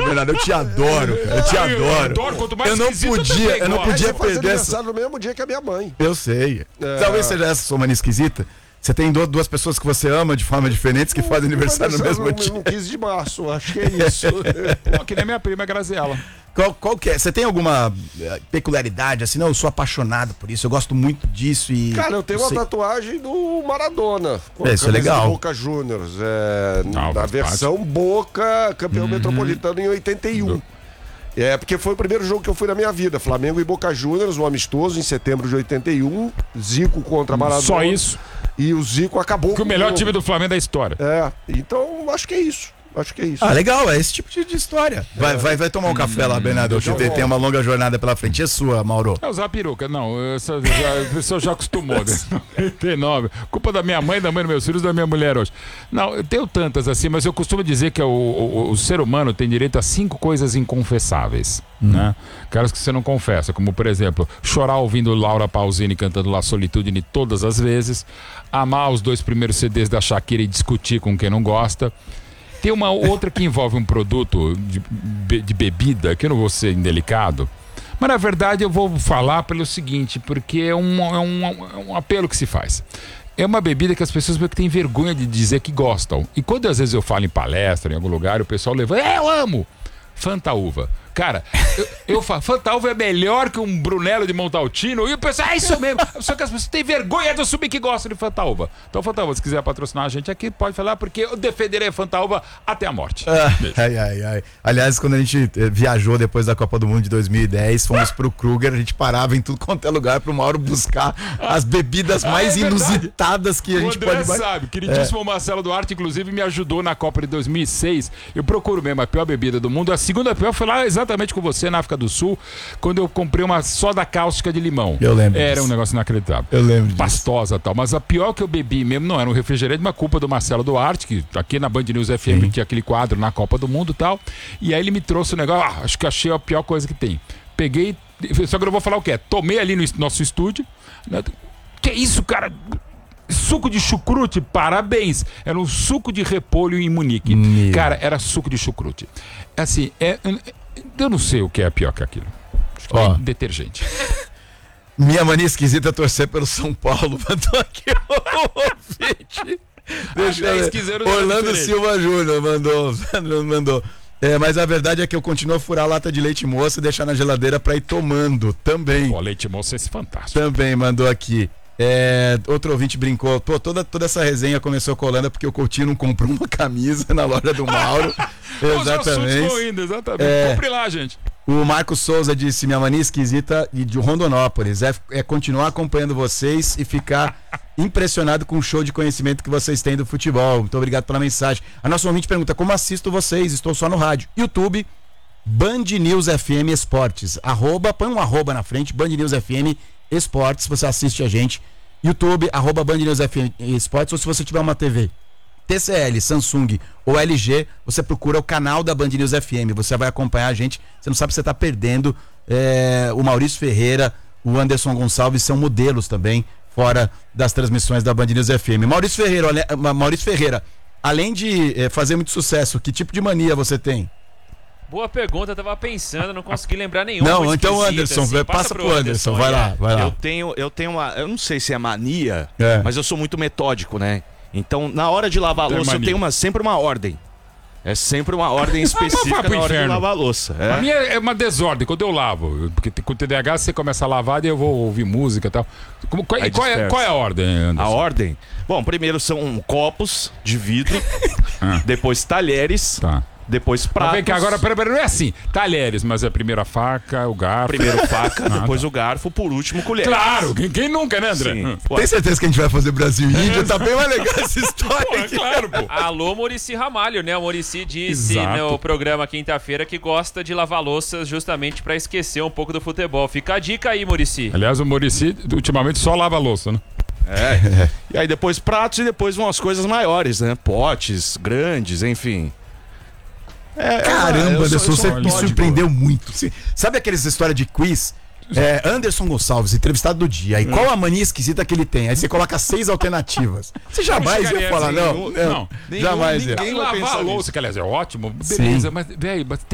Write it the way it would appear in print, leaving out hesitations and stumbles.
Bernardo, eu te adoro, cara, eu te adoro. Quanto mais Eu não podia perder aniversário no mesmo dia que a minha mãe. Eu sei. Talvez seja essa sua mania esquisita. Você tem duas pessoas que você ama de forma diferentes que fazem aniversário no mesmo dia. No 15 de março, acho que é isso. Que nem minha prima, Graziella. Qual que é? Você tem alguma peculiaridade, assim? Não, eu sou apaixonado por isso, eu gosto muito disso e... Cara, eu tenho uma tatuagem do Maradona. Isso é legal. Boca Juniors. Na versão Boca, campeão metropolitano em 81. Porque foi o primeiro jogo que eu fui na minha vida. Flamengo e Boca Juniors, um amistoso em setembro de 81. Zico contra Maradona. Só isso. E o Zico acabou com o melhor time do Flamengo da história. Então acho que é isso. Legal, é esse tipo de história. Vai tomar um café lá, Bernardo. Tem uma longa jornada pela frente. É sua, Mauro. É usar a peruca. Não, a pessoa já acostumou. 99. Culpa da minha mãe, da mãe dos meus filhos, da minha mulher hoje. Não, eu tenho tantas assim, mas eu costumo dizer que o ser humano tem direito a 5 coisas inconfessáveis. Né? Aquelas que você não confessa, como por exemplo, chorar ouvindo Laura Pausini cantando La Solitudine todas as vezes, amar os 2 primeiros CDs da Shakira e discutir com quem não gosta. Tem uma outra que envolve um produto de bebida, que eu não vou ser indelicado, mas na verdade eu vou falar pelo seguinte, porque é um apelo que se faz. É uma bebida que as pessoas têm vergonha de dizer que gostam. E quando às vezes eu falo em palestra, em algum lugar, o pessoal levanta, eu amo! Fanta Uva. Cara, eu falo, Fanta Uva é melhor que um Brunello de Montalcino. E o pessoal, é isso mesmo. Só que as pessoas têm vergonha de assumir que gostam de Fanta Uva. Então, Fanta Uva, se quiser patrocinar a gente aqui, pode falar, porque eu defenderei Fanta Uva até a morte. Aliás, quando a gente viajou depois da Copa do Mundo de 2010, fomos pro Kruger, a gente parava em tudo quanto é lugar pro Mauro buscar as bebidas mais inusitadas que a gente pode... sabe, queridíssimo Marcelo Duarte, inclusive, me ajudou na Copa de 2006. Eu procuro mesmo a pior bebida do mundo. A segunda pior foi lá exatamente com você na África do Sul, quando eu comprei uma soda cáustica de limão. Eu lembro. Era um negócio inacreditável. Eu lembro. Pastosa e tal. Mas a pior que eu bebi mesmo não era um refrigerante, mas culpa do Marcelo Duarte, que aqui na Band News FM tinha aquele quadro na Copa do Mundo e tal. E aí ele me trouxe o negócio, acho que achei a pior coisa que tem. Peguei, só que eu vou falar o que é. Tomei ali no nosso estúdio. Que isso, cara? Suco de chucrute, parabéns. Era um suco de repolho em Munique. Cara, era suco de chucrute. Assim, eu não sei o que é pior que aquilo. Acho que é detergente. Minha mania esquisita é torcer pelo São Paulo. Mandou aqui o ouvinte. Orlando Silva Júnior mandou. Mas a verdade é que eu continuo a furar a lata de leite moça e deixar na geladeira pra ir tomando também. Leite moça é fantástico. Também mandou aqui. Outro ouvinte brincou, toda essa resenha começou colando porque o Coutinho não comprou uma camisa na loja do Mauro. Exatamente. Compre lá, gente. O Marcos Souza disse: minha mania esquisita de Rondonópolis é continuar acompanhando vocês e ficar impressionado com o show de conhecimento que vocês têm do futebol. Muito obrigado pela mensagem. A nossa ouvinte pergunta: como assisto vocês? Estou só no rádio. YouTube, Band News FM Esportes. Põe um arroba na frente, Band News FM Esportes, você assiste a gente. YouTube, @Band News FM Esportes, ou se você tiver uma TV TCL, Samsung ou LG, você procura o canal da Band News FM, você vai acompanhar a gente, você não sabe se você está perdendo. O Maurício Ferreira, o Anderson Gonçalves são modelos também, fora das transmissões da Band News FM. Maurício Ferreira, além de fazer muito sucesso, que tipo de mania você tem? Boa pergunta, eu tava pensando, não consegui lembrar nenhuma. Não, então Anderson, assim, passa pro Anderson, vai lá. Eu tenho uma, eu não sei se é mania, mas eu sou muito metódico, né? Então, na hora de lavar a louça, eu tenho sempre uma ordem. É sempre uma ordem específica na hora de lavar a louça. A minha é uma desordem, quando eu lavo. Porque com o TDAH você começa a lavar e eu vou ouvir música e tal. Qual é a ordem, Anderson? A ordem? Bom, primeiro são copos de vidro, depois talheres. Tá. Depois pratos. Vem cá, agora, peraí, não é assim. Talheres, mas é a primeira faca, o garfo. Primeiro faca, depois o garfo, por último colher. Claro, quem nunca, né, André? Tem certeza que a gente vai fazer Brasil e Índia? Tá bem mais legal essa história. Claro, pô. Alô, Muricy Ramalho, né? O Muricy disse no programa quinta-feira que gosta de lavar louças justamente pra esquecer um pouco do futebol. Fica a dica aí, Muricy. Aliás, o Muricy ultimamente só lava a louça, né? E aí depois pratos e depois vão as coisas maiores, né? Potes, grandes, enfim. Caramba, Anderson, você me surpreendeu muito. Sabe aquelas histórias de quiz? Anderson Gonçalves, entrevistado do dia. E qual a mania esquisita que ele tem? Aí você coloca 6 alternativas. Você jamais ia falar, não. Jamais ia. Lavar a louça, que aliás é ótimo, beleza, mas, velho,